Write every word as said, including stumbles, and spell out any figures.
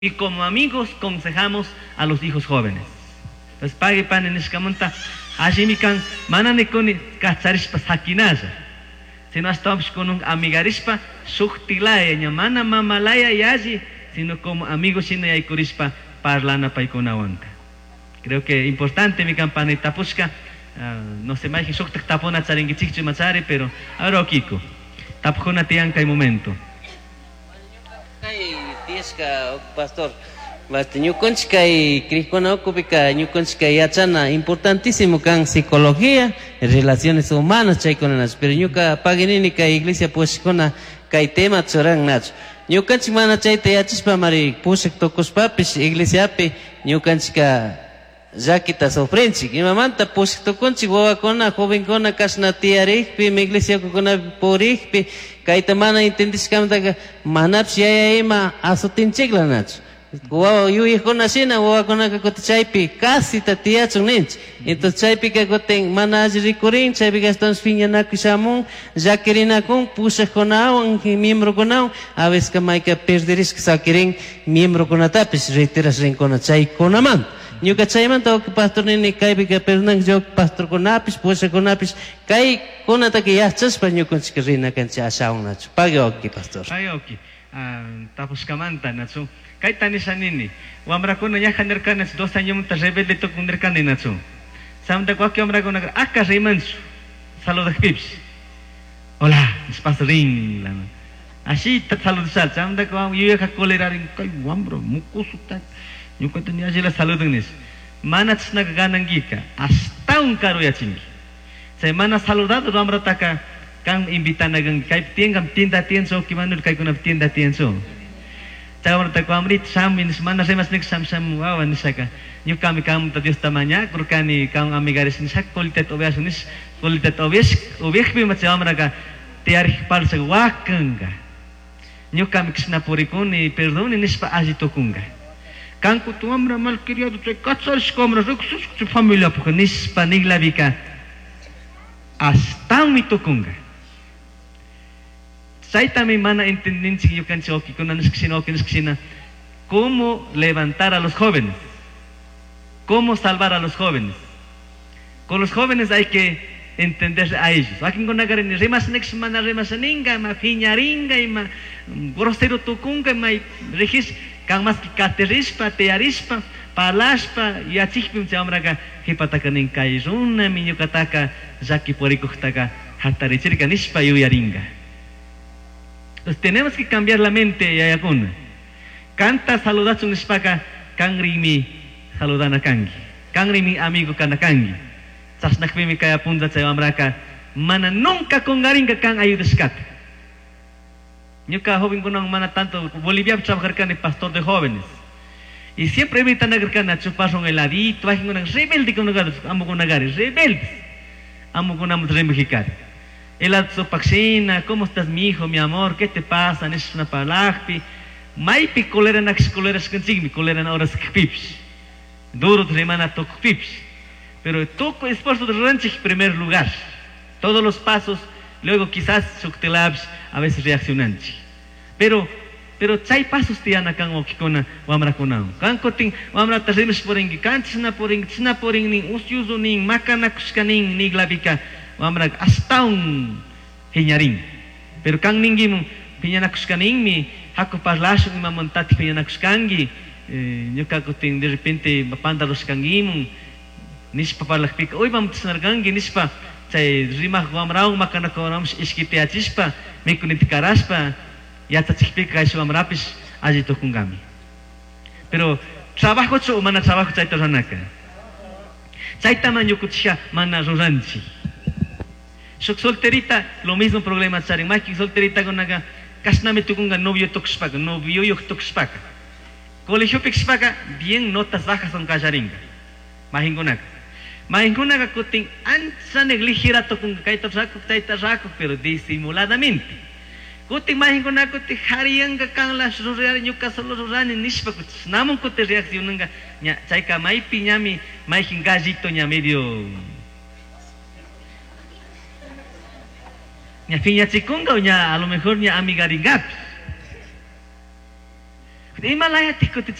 Y como amigos aconsejamos a los hijos jóvenes. Entonces, pague pan en escamonta, allí mi can, mananeconi, cacharispa saquinaya. Si no estamos con un amigarispa, suhtilaya, ñamana mamalaya y allí, sino como amigos sin hay curispa, parlana paiconawanca. Creo que es importante mi campana tapusca, uh, no sé más que suhtak tapona charingichichi machare, pero ahora kiko. Tapjona tianca hay momento. Tiesca, pastor, basta ñuconchika y criscona ocupika ñuconchika yachana importantísimo can psicología, relaciones humanas chay con las, pero ñuca paginini ka iglesia pues con kai tema tsorang nach. Ñucanchik mana chay te yachispa mari pusek tokos papis iglesia pe ñucanchika Jaquita sofrenchik, y mamanta pusek tokonchik wawakona jovenkona kasna tiarikpi mi iglesia kukuna porikpi kaita mana intendiskamanta manapsh yaya ima asutinchikla nacho wawa yuyikuna shina wawakuna kakuta chaypi casi tatiachun ninch entonces chaypi kakuten mana alli rikurin chaypi estamos piñanakushamun llakirinakun pushakkunawan miembrokunawan a veces kamayka perderishka sakirin miembrokunatapis reiteras rinkuna chaykunaman ñuka chaymanta ok pastor nini kaypi ka pernan yo pastor kunapis pusa kunapis kay kunata que yachaspa ñukunchik rina kanchi ashawan nachu pagi ok pastor pagi ok tapos kamanta nachu kay tanisa nini wamrakuna ñaja nerkana dos años munta rebelde tokun nerkana nachu samda kwaki wamrakuna aka rimanchu saludos pips hola es pastor ring así saludos sal samda kwa yuya kolerarin kay wambro mukusuta ñuka tenía allí la salud en eso. Mana tsna ganan gika, hasta un caro ya chingi. Semana saludado ramra taka kan invitan a gan kai tiengam tienda tienso ki manul kai kuna tienda tienso. Tawar ta ko amrit sam in semana semas nek sam sam wow nisaka. Ñuka mi kam ta Dios tamaña kurkani kan amigares ni sak qualitat obias nis qualitat obias obias bi macha amra ka tiarih pal sa wakanga. Ñuka mi kisna porikuni perdón nis pa agitokunga. Kanku tu amra mal criado te katsar skomra ruksus tu familia porque nis panigla vika hasta mi tokunga saita mi mana entendin si yo kan choki con anas ksina o kins ksina cómo levantar a los jóvenes, cómo salvar a los jóvenes. Con los jóvenes hay que entender a ellos. Aquí con agar ni remas nex mana remas ninga ma fiñaringa y ma grosero tokunga ma regis kang mas katerispa tearispa palaspa y achikpim chamraga hipatakanin kairuna minyo kataka jaki porikutaka hatarichirka nispa yuyaringa. Entonces tenemos que cambiar la mente yayakuna. Canta saludachun nispaka kangrimi saludana kangi. Kangrimi amigo kanakangi. Sasnakpimi kaya punta chamraga mana nunca con garinga kang ayudeskat. Ñuka joven kunang mana tanto Bolivia trabajar con el pastor de jóvenes y siempre evitan agarcar a chupar un heladito, hay un rebelde con lugares, amo con lugares rebeldes, amo con amo de mexicar. El paxina, ¿cómo estás mi hijo, mi amor? ¿Qué te pasa? Es una palagpi, maipi colera nax coleras consigo, mi colera ahora es pips, duro de semana toco pips, pero toco esfuerzo de rancho en primer lugar, todos los pasos. Luego quizás suctelabs a veces reaccionantes. Pero pero chay pasos tiana kan okikona wamra kunao. Kan koting wamra tazimis poring kantsna poring tsna poring ning usyuzo ning makanakuskaning niglabika wamra astaun hinyaring. Pero kan ningim pinyanakuskaning mi hako parlasho mi mamontati pinyanakuskangi nyuka koting de repente mapandalos kangimung nispa parlakpik oy mam tsnargangi nispa chay rimah wamraung makanakoram iskite achispa mikunit karaspa yatachikpika kay suamrapis allito kungami. Pero trabajo cho mana trabajo chay toranaka. Chay tamaño kutsha mana roranchi. Sok solterita lo mismo problema charing maki solterita konaga kasname tukunga novio tokspaka novio yok tokspaka. Colegio pixpaka bien notas bajas son kajaringa. Mahingonaka. Mahinguna kakuting ansa negligera tokung kaita saco kaita saco pero disimuladamente. Kuting mahinguna kuting hariang kakang las rosari nyuka solo rosani nispa kutis namun kuting reacción nga nya chaika mai piñami mai hingajito nya medio nya piña chikunga nya a lo mejor nya amigaringap. Himalaya